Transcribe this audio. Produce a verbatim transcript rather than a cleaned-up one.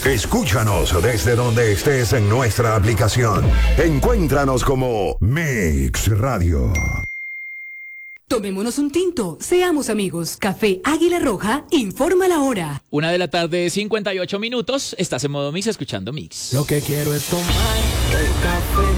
Escúchanos desde donde estés en nuestra aplicación. Encuéntranos como Mix Radio. Tomémonos un tinto, seamos amigos. Café Águila Roja, informa la hora. Una de la tarde, cincuenta y ocho minutos. Estás en modo Mix, escuchando Mix. Lo que quiero es tomar el café